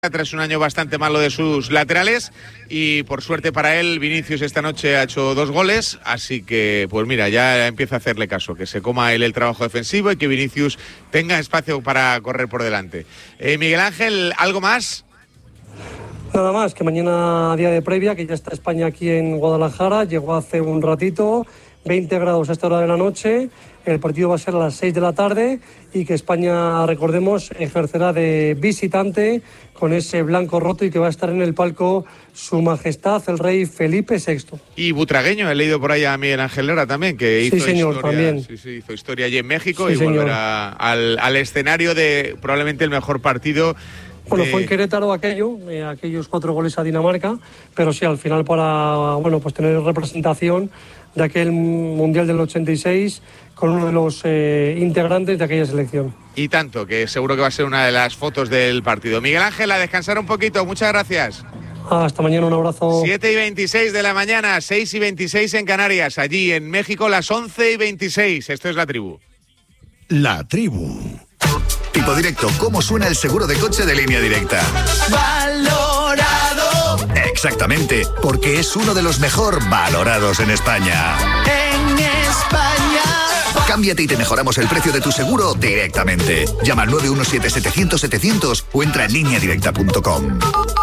tras un año bastante malo de sus laterales y por suerte para él Vinicius esta noche ha hecho 2 goles, así que pues mira, ya empieza a hacerle caso, que se coma él el trabajo defensivo y que Vinicius tenga espacio para correr por delante. Miguel Ángel, ¿algo más? Nada más, que mañana día de previa, que ya está España aquí en Guadalajara, llegó hace un ratito, 20 grados a esta hora de la noche, el partido va a ser a las 6 de la tarde y que España, recordemos, ejercerá de visitante con ese blanco roto y que va a estar en el palco Su Majestad el Rey Felipe VI. Y butragueño, he leído por ahí a Miguel Ángel Lora también, que hizo, sí, señor, historia, también. sí, hizo historia allí en México, sí, y señor, volverá al escenario de probablemente el mejor partido. Bueno, fue en Querétaro aquellos 4 goles a Dinamarca, pero sí, al final para pues tener representación de aquel Mundial del 86 con uno de los integrantes de aquella selección. Y tanto, que seguro que va a ser una de las fotos del partido. Miguel Ángel, a descansar un poquito, muchas gracias. Hasta mañana, un abrazo. 7:26 de la mañana, 6:26 en Canarias, allí en México las 11:26. Esto es La Tribu. La Tribu. Tipo Directo, ¿cómo suena el seguro de coche de Línea Directa? Valorado. Exactamente, porque es uno de los mejor valorados en España. En España. Cámbiate y te mejoramos el precio de tu seguro directamente. Llama al 917-700-700 o entra en lineadirecta.com.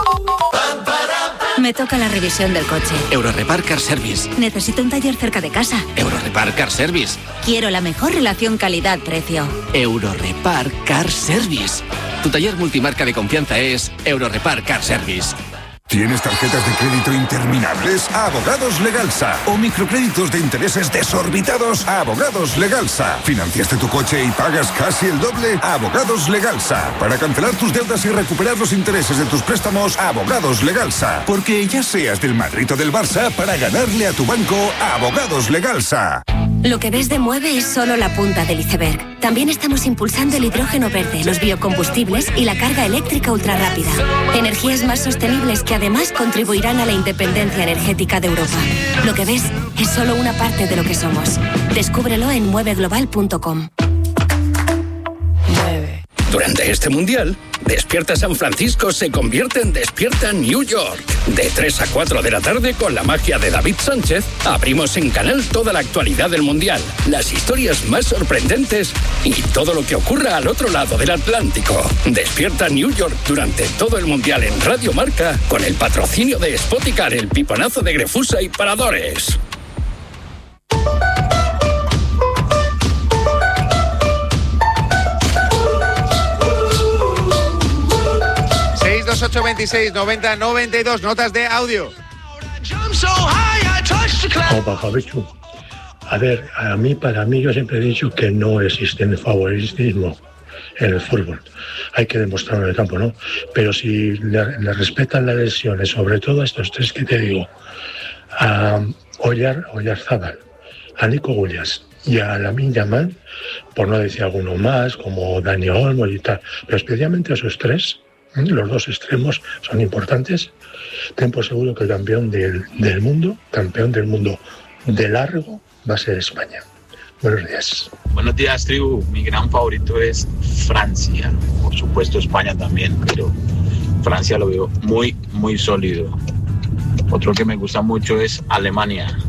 Me toca la revisión del coche. Eurorepar Car Service. Necesito un taller cerca de casa. Eurorepar Car Service. Quiero la mejor relación calidad-precio. Eurorepar Car Service. Tu taller multimarca de confianza es Eurorepar Car Service. ¿Tienes tarjetas de crédito interminables? Abogados Legalsa. ¿O microcréditos de intereses desorbitados? Abogados Legalsa. ¿Financiaste tu coche y pagas casi el doble? Abogados Legalsa. Para cancelar tus deudas y recuperar los intereses de tus préstamos, Abogados Legalsa. Porque ya seas del Madrid o del Barça, para ganarle a tu banco, Abogados Legalsa. Lo que ves de Mueve es solo la punta del iceberg. También estamos impulsando el hidrógeno verde, los biocombustibles y la carga eléctrica ultrarrápida. Energías más sostenibles que además contribuirán a la independencia energética de Europa. Lo que ves es solo una parte de lo que somos. Descúbrelo en mueveglobal.com. Durante este Mundial, Despierta San Francisco se convierte en Despierta New York. De 3 a 4 de la tarde, con la magia de David Sánchez, abrimos en Canal toda la actualidad del Mundial, las historias más sorprendentes y todo lo que ocurra al otro lado del Atlántico. Despierta New York durante todo el Mundial en Radio Marca, con el patrocinio de Spoticar, el piponazo de Grefusa y Paradores. 628269092, notas de audio. Opa, Bichu. A ver, para mí yo siempre he dicho que no existe el favoritismo en el fútbol. Hay que demostrarlo en el campo, ¿no? Pero si le respetan las lesiones, sobre todo a estos 3 que te digo, a Oyarzábal, a Nico Williams y a Lamine Yamal, por no decir alguno más, como Dani Olmo y tal, pero especialmente a esos 3, los 2 extremos son importantes. Ten por seguro que el campeón del mundo de largo, va a ser España. Buenos días. Buenos días, tribu. Mi gran favorito es Francia. Por supuesto España también, pero Francia lo veo muy, muy sólido. Otro que me gusta mucho es Alemania.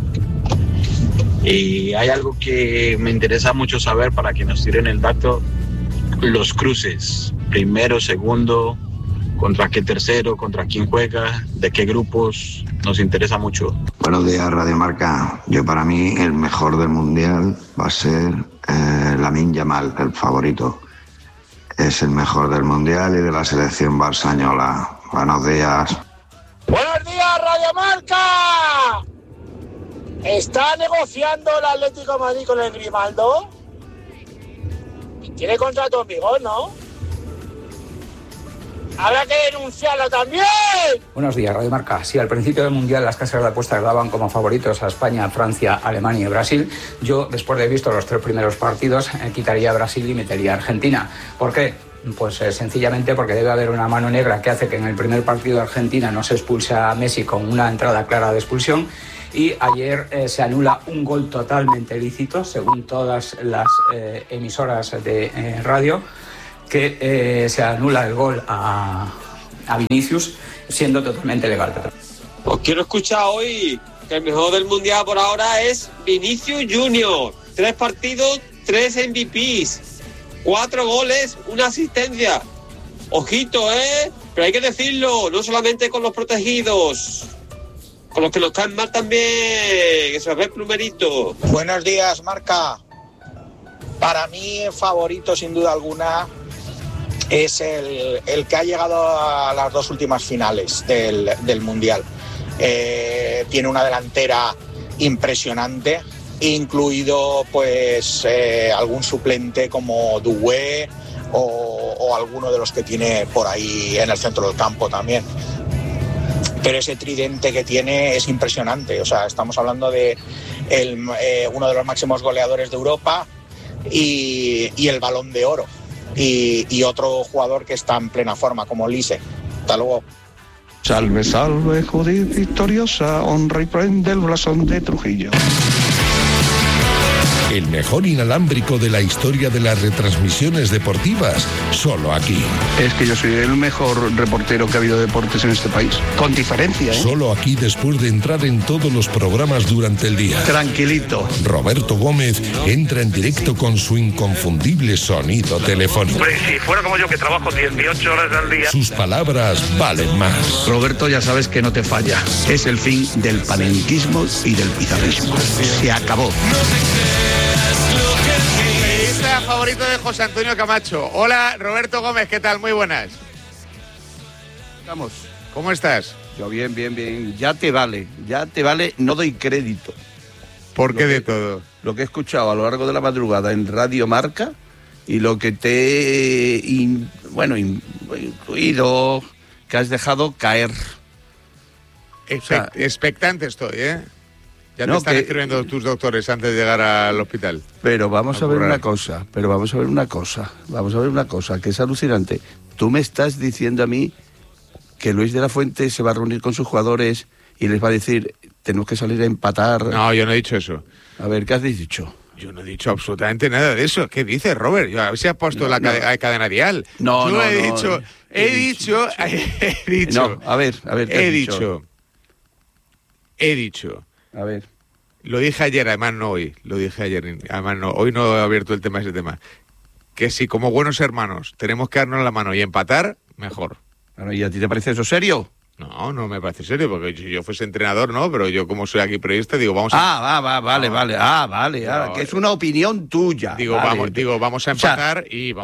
Y hay algo que me interesa mucho saber para que nos tiren el dato: los cruces. Primero, segundo, contra qué tercero, contra quién juega, de qué grupos, nos interesa mucho. Buenos días, Radio Marca. Para mí el mejor del Mundial va a ser Lamine Yamal, el favorito. Es el mejor del Mundial y de la selección barçañola. Buenos días. ¡Buenos días, Radio Marca! ¿Está negociando el Atlético de Madrid con el Grimaldo? Tiene contrato en vigor, ¿no? ¡Habrá que denunciarlo también! Buenos días, Radio Marca. Sí, al principio del Mundial las casas de apuestas daban como favoritos a España, Francia, Alemania y Brasil. Yo, después de haber visto los 3 primeros partidos, quitaría a Brasil y metería a Argentina. ¿Por qué? Pues sencillamente porque debe haber una mano negra que hace que en el primer partido de Argentina no se expulse a Messi con una entrada clara de expulsión. Y ayer se anula un gol totalmente ilícito, según todas las emisoras de radio, que se anula el gol a a Vinicius siendo totalmente legal. Os quiero escuchar hoy que el mejor del Mundial por ahora es Vinicius Junior. 3 partidos, 3 MVPs, 4 goles, 1 asistencia. Ojito, pero hay que decirlo, no solamente con los protegidos, con los que nos caen mal también, que se ve el plumerito. Buenos días, Marca. Para mí, favorito, sin duda alguna, es el que ha llegado a las 2 últimas finales del Mundial. Tiene una delantera impresionante, incluido pues algún suplente como Doué o alguno de los que tiene por ahí en el centro del campo también. Pero ese tridente que tiene es impresionante. O sea, estamos hablando de uno de los máximos goleadores de Europa y el Balón de Oro. Y otro jugador que está en plena forma, como Lise. Hasta luego. Salve, salve, Judith victoriosa, honra y prende el blasón de Trujillo. El mejor inalámbrico de la historia de las retransmisiones deportivas, solo aquí. Es que yo soy el mejor reportero que ha habido de deportes en este país, con diferencia, ¿eh? Solo aquí después de entrar en todos los programas durante el día. Tranquilito. Roberto Gómez entra en directo con su inconfundible sonido telefónico. Pues si fuera como yo, que trabajo 18 horas al día. Sus palabras valen más. Roberto, ya sabes que no te falla. Es el fin del panenquismo y del pizarrismo. Se acabó. Favorito de José Antonio Camacho. Hola, Roberto Gómez, ¿qué tal? Muy buenas. Vamos. ¿Cómo estás? Yo bien, bien, bien. Ya te vale, no doy crédito. ¿Por qué de todo? Lo que he escuchado a lo largo de la madrugada en Radio Marca y lo que te he incluido, que has dejado caer. Expectante estoy, ¿eh? Ya te están escribiendo tus doctores antes de llegar al hospital. Pero vamos a ver una cosa, que es alucinante. Tú me estás diciendo a mí que Luis de la Fuente se va a reunir con sus jugadores y les va a decir, tenemos que salir a empatar. No, yo no he dicho eso. A ver, ¿qué has dicho? Yo no he dicho absolutamente nada de eso. ¿Qué dices, Robert? Yo, a ver si has puesto la cadena dial. He dicho. No, a ver, ¿qué has dicho? He dicho. A ver. Lo dije ayer, además no hoy. Hoy no he abierto ese tema. Que si como buenos hermanos tenemos que darnos la mano y empatar, mejor. Bueno, ¿y a ti te parece eso serio? No me parece serio, porque si yo fuese entrenador, no, pero yo como soy aquí periodista, digo, vamos a... Vale. Que es una opinión tuya. Vamos a empatar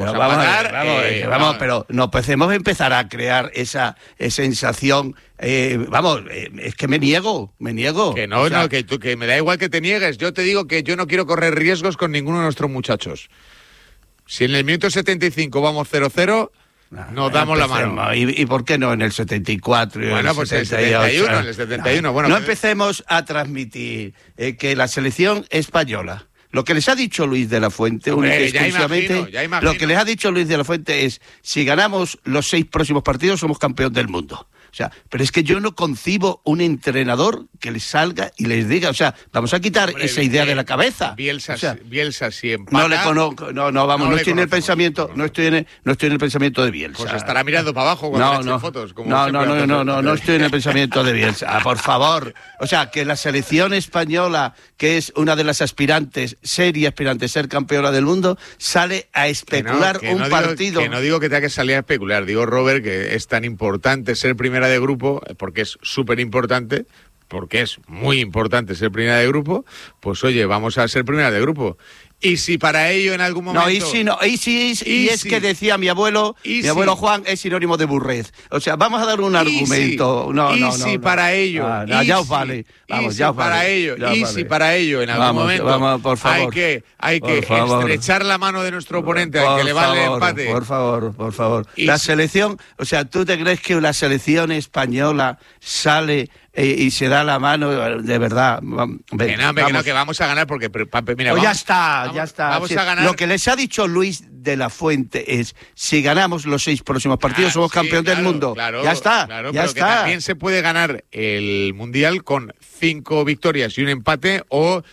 pero no podemos empezar a crear esa sensación. Es que me niego. Que no, que me da igual que te niegues. Yo te digo que yo no quiero correr riesgos con ninguno de nuestros muchachos. Si en el minuto 75 vamos 0-0... Nos damos la mano. ¿Y por qué no en el 74? Bueno, pues en el 71. Bueno, no empecemos a transmitir que la selección española, lo que les ha dicho Luis de la Fuente, exclusivamente, lo que les ha dicho Luis de la Fuente es, si ganamos los 6 próximos partidos, somos campeón del mundo. O sea, pero es que yo no concibo un entrenador que les salga y les diga, o sea, vamos a quitar esa idea de la cabeza. Bielsa sí empata. No le conozco, no estoy en el pensamiento, no estoy en el pensamiento de Bielsa. Pues estará mirando para abajo cuando le echen fotos. No estoy en el pensamiento de Bielsa, por favor. O sea, que la selección española, que es una de las seria aspirante a ser campeona del mundo, sale a especular partido. Que no digo que tenga que salir a especular, digo, Robert, que es tan importante ser primera de grupo, porque es súper importante, porque es muy importante ser primera de grupo, pues oye, vamos a ser primera de grupo. Y si para ello en algún momento... Que decía mi abuelo Juan, es sinónimo de burrez. O sea, vamos a dar un argumento. Para ello... ya os vale. Si para ello en algún momento por favor, hay que estrechar la mano de nuestro oponente al que le vale el empate. Por favor. La selección... O sea, ¿tú te crees que la selección española sale... y se da la mano, de verdad. Que vamos a ganar porque... Mira, ya está. Vamos a ganar. Lo que les ha dicho Luis de la Fuente es, si ganamos los 6 próximos partidos, somos campeón del mundo. Ya está. Que también se puede ganar el Mundial con 5 victorias y un empate o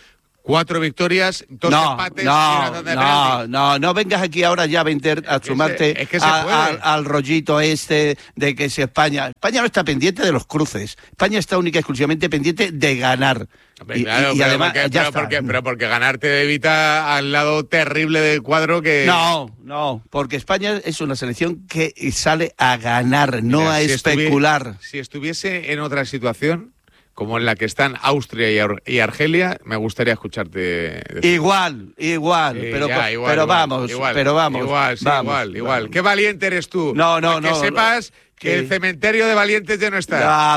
4 victorias, 2 empates y una tanda de penaltis. No vengas aquí ahora ya a sumarte al rollito este de que si España no está pendiente de los cruces. España está única y exclusivamente pendiente de ganar. Claro, además porque ganar te evita al lado terrible del cuadro que... No, porque España es una selección que sale a ganar, no a especular. Si estuviese en otra situación, como en la que están Austria y Argelia, me gustaría escucharte decir. Igual, pero vamos. Igual. Qué valiente eres tú. No. Que sepas que el cementerio de valientes ya no está.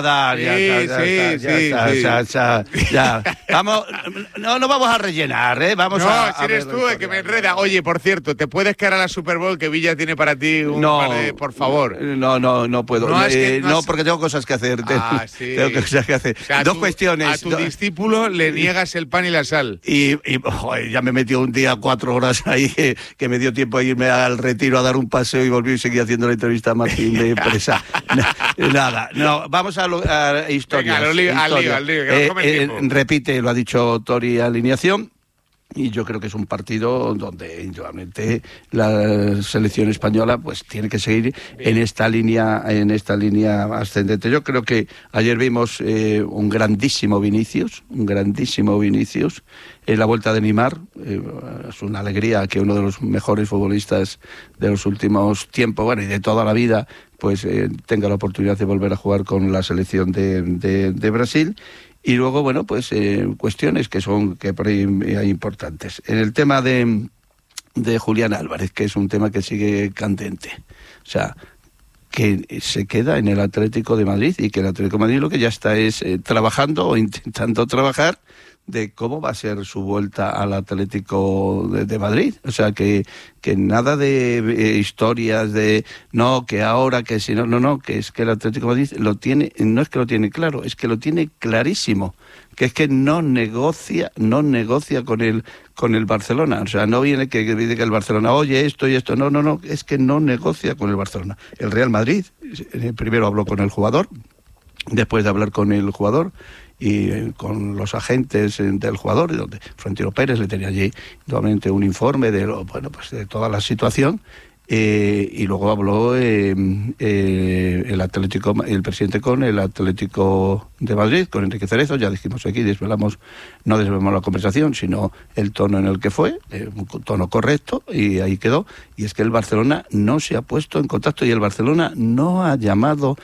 Ya. Vamos, no vamos a rellenar, ¿eh? Si eres tú el que me enreda. Oye, por cierto, ¿te puedes quedar a la Super Bowl que Villa tiene para ti por favor? No puedo. Porque tengo cosas que hacer. Tengo cosas que hacer. O sea, Dos cuestiones. A tu discípulo le niegas el pan y la sal. Y ya me metió un día 4 horas ahí que me dio tiempo a irme al retiro a dar un paseo y volví y seguí haciendo la entrevista a Martín de Empresa. Nada, vamos a historias. Venga, al lío, que nos come el tiempo. Repite, lo ha dicho Tori, alineación. Y yo creo que es un partido donde indudablemente la selección española pues tiene que seguir en esta línea ascendente. Yo creo que ayer vimos un grandísimo Vinicius en la vuelta de Neymar. Es una alegría que uno de los mejores futbolistas de los últimos tiempos, y de toda la vida, pues tenga la oportunidad de volver a jugar con la selección de Brasil. Y luego, cuestiones que por ahí hay importantes. En el tema de Julián Álvarez, que es un tema que sigue candente. O sea, que se queda en el Atlético de Madrid y que el Atlético de Madrid lo que ya está es trabajando o intentando trabajar de cómo va a ser su vuelta al Atlético de Madrid. O sea, que nada de historias de que ahora, que si no, que es que el Atlético de Madrid lo tiene, no es que lo tiene claro, es que lo tiene clarísimo, que es que no negocia con el Barcelona. O sea, no viene que dice que el Barcelona, oye, esto y esto, no, es que no negocia con el Barcelona. El Real Madrid primero habló con el jugador, después de hablar con el jugador y con los agentes del jugador, donde Florentino Pérez le tenía allí nuevamente un informe de toda la situación, y luego habló el presidente con el Atlético de Madrid, con Enrique Cerezo. Ya dijimos aquí, no desvelamos la conversación, sino el tono en el que fue, un tono correcto, y ahí quedó. Y es que el Barcelona no se ha puesto en contacto y el Barcelona no ha llamado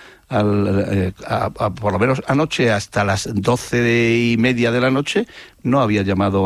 por lo menos anoche hasta las 12:30 de la noche, no había llamado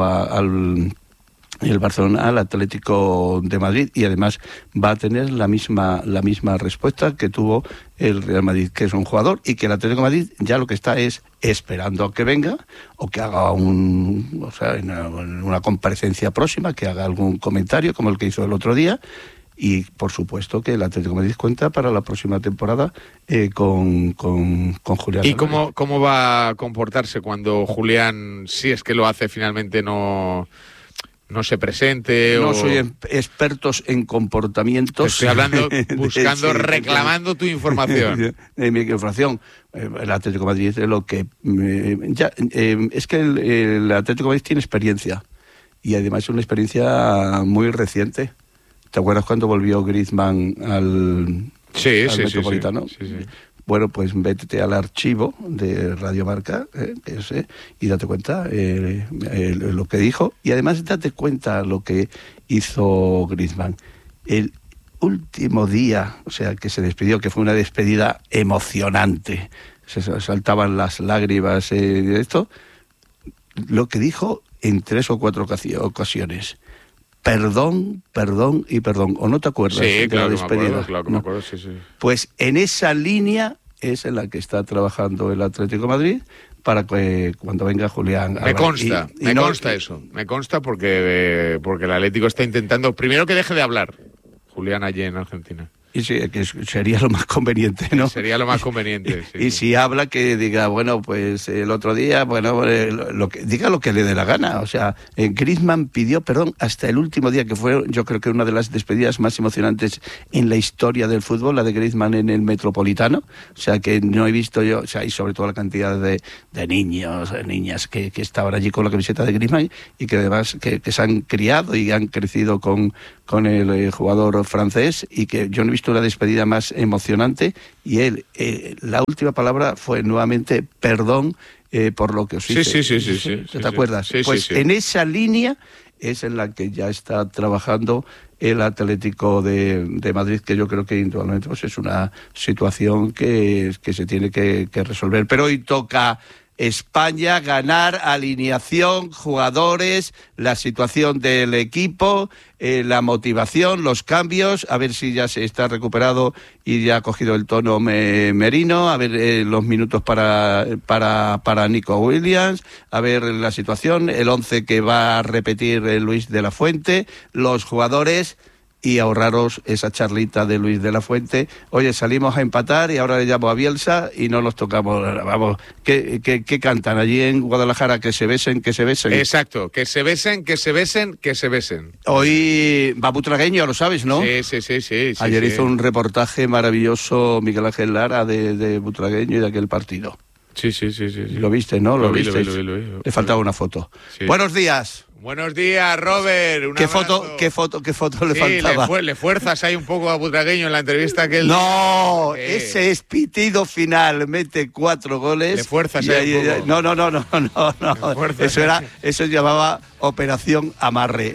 el Barcelona al Atlético de Madrid, y además va a tener la misma respuesta que tuvo el Real Madrid, que es un jugador, y que el Atlético de Madrid ya lo que está es esperando a que venga o que haga en una comparecencia próxima, que haga algún comentario como el que hizo el otro día. Y por supuesto que el Atlético de Madrid cuenta para la próxima temporada con Julián. ¿Y cómo va a comportarse cuando Julián, si es que lo hace finalmente, no se presente? No soy expertos en comportamientos. Estoy hablando, buscando, reclamando tu información. Mi información. El Atlético de Madrid es lo que... es que el Atlético de Madrid tiene experiencia. Y además es una experiencia muy reciente. ¿Te acuerdas cuando volvió Griezmann al Metropolitano? Sí. Bueno, pues vete al archivo de Radio Marca y date cuenta lo que dijo, y además date cuenta lo que hizo Griezmann. El último día, o sea, que se despidió, que fue una despedida emocionante, se saltaban las lágrimas de esto, lo que dijo en 3 o 4 ocasiones. Perdón y perdón. ¿O no te acuerdas de la despedida? Claro que me acuerdo, sí. Pues en esa línea es en la que está trabajando el Atlético de Madrid para que cuando venga Julián... Me consta eso. Me consta porque el Atlético está intentando, primero, que deje de hablar Julián allí en Argentina. Y sí, que sería lo más conveniente, ¿no? Sería lo más conveniente, sí. Y si habla, que diga, bueno, pues el otro día, bueno, diga lo que le dé la gana. O sea, Griezmann pidió perdón hasta el último día, que fue, yo creo que una de las despedidas más emocionantes en la historia del fútbol, la de Griezmann en el Metropolitano. O sea, que no he visto yo, o sea, y sobre todo la cantidad de niños, niñas que estaban allí con la camiseta de Griezmann y que además que se han criado y han crecido con el jugador francés, y que yo no he visto una despedida más emocionante. Y él, la última palabra fue nuevamente perdón por lo que os hice. Sí. ¿Te acuerdas? Sí, pues sí. En esa línea es en la que ya está trabajando el Atlético de Madrid, que yo creo que indudablemente pues es una situación que se tiene que resolver. Pero hoy toca España, ganar, alineación, jugadores, la situación del equipo, la motivación, los cambios, a ver si ya se está recuperado y ya ha cogido el tono Merino, a ver los minutos para Nico Williams, a ver la situación, el 11 que va a repetir Luis de la Fuente, los jugadores, y ahorraros esa charlita de Luis de la Fuente. Oye, salimos a empatar y ahora le llamo a Bielsa y no los tocamos. Vamos, ¿qué cantan allí en Guadalajara? Que se besen, que se besen. Exacto, que se besen, que se besen, que se besen. Hoy va Butragueño, lo sabes, ¿no? Sí. Ayer hizo un reportaje maravilloso Miguel Ángel Lara de Butragueño y de aquel partido. Sí. Lo viste, ¿no? Lo viste. Le faltaba una foto. Sí. Buenos días. Buenos días, Robert. ¿Qué foto le faltaba? Le fuerzas ahí un poco a Butragueño en la entrevista que él... No, ese es pitido final, mete 4 goles. Le fuerzas ahí un poco. No. Eso llamaba Operación Amarre.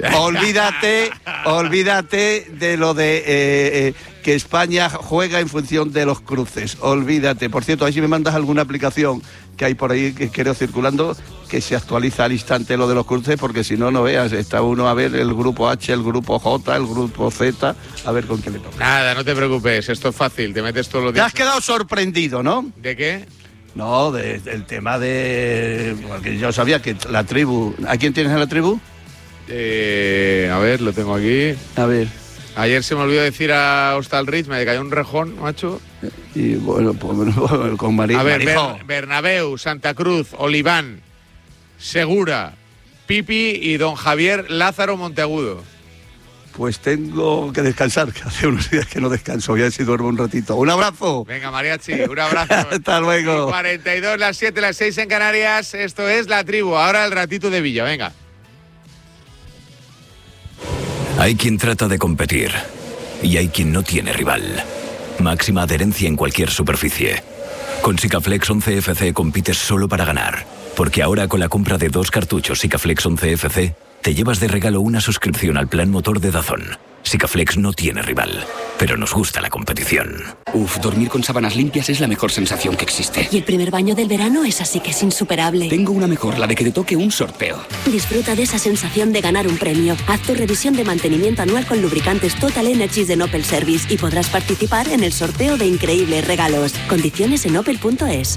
Olvídate de lo de que España juega en función de los cruces. Olvídate. Por cierto, ahí si me mandas alguna aplicación que hay por ahí que creo circulando, que se actualiza al instante lo de los cruces, porque si no veas, está uno a ver el grupo H, el grupo J, el grupo Z, a ver con qué le toca. Nada, no te preocupes, esto es fácil, te metes todos los días. Te has quedado sorprendido, ¿no? ¿De qué? No, del tema de... Porque yo sabía que la tribu... ¿A quién tienes en la tribu? A ver, lo tengo aquí. A ver. Ayer se me olvidó decir a Hostalrich, me cayó un rejón, macho. Y bueno, pues con María. A ver, Bernabéu, Santa Cruz, Oliván, Segura, Pipi y don Javier Lázaro Monteagudo. Pues tengo que descansar, que hace unos días que no descanso. Voy a ver si duermo un ratito. ¡Un abrazo! Venga, Mariachi, un abrazo. Hasta luego. 42, las 7, las 6 en Canarias. Esto es La Tribu. Ahora el ratito de Villa, venga. Hay quien trata de competir y hay quien no tiene rival. Máxima adherencia en cualquier superficie. Con Sikaflex 11FC compites solo para ganar, porque ahora con la compra de 2 cartuchos Sikaflex 11FC te llevas de regalo una suscripción al plan motor de DAZN. Sikaflex no tiene rival, pero nos gusta la competición. Dormir con sábanas limpias es la mejor sensación que existe. Y el primer baño del verano es así que es insuperable. Tengo una mejor, la de que te toque un sorteo. Disfruta de esa sensación de ganar un premio. Haz tu revisión de mantenimiento anual con lubricantes Total Energies de Opel Service y podrás participar en el sorteo de increíbles regalos. Condiciones en opel.es.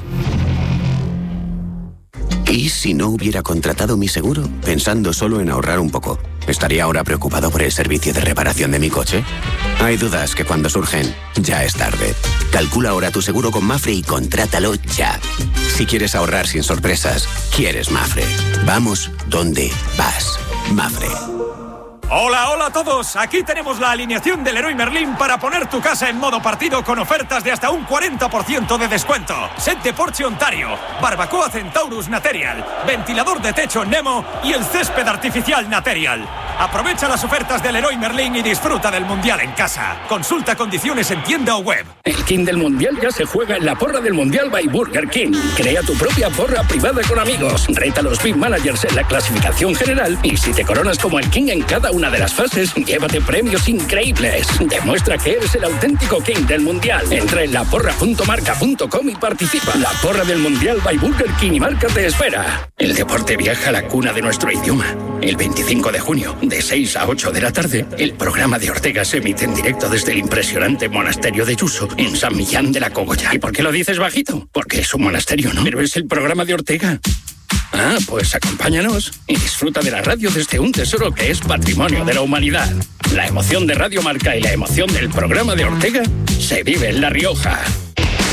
¿Y si no hubiera contratado mi seguro, pensando solo en ahorrar un poco? ¿Estaría ahora preocupado por el servicio de reparación de mi coche? Hay dudas que cuando surgen, ya es tarde. Calcula ahora tu seguro con Mafre y contrátalo ya. Si quieres ahorrar sin sorpresas, quieres Mafre. Vamos donde vas. Mafre. Hola a todos, aquí tenemos la alineación del Leroy Merlin para poner tu casa en modo partido con ofertas de hasta un 40% de descuento. Set de Porsche Ontario, barbacoa Centaurus Material, ventilador de techo Nemo y el césped artificial Material. Aprovecha las ofertas del Leroy Merlin y disfruta del Mundial en casa. Consulta condiciones en tienda o web. El King del Mundial ya se juega en la porra del Mundial by Burger King. Crea tu propia porra privada con amigos. Reta a los Big Managers en la clasificación general y si te coronas como el King en cada una de las fases, llévate premios increíbles. Demuestra que eres el auténtico King del Mundial. Entra en laporra.marca.com y participa. La porra del Mundial by Burger King y Marca te espera. El deporte viaja a la cuna de nuestro idioma. El 25 de junio, de 6 a 8 de la tarde, el programa de Ortega se emite en directo desde el impresionante monasterio de Yuso, en San Millán de la Cogolla. ¿Y por qué lo dices bajito? Porque es un monasterio, ¿no? Pero es el programa de Ortega. Pues acompáñanos y disfruta de la radio desde un tesoro que es patrimonio de la humanidad. La emoción de Radio Marca y la emoción del programa de Ortega se vive en La Rioja.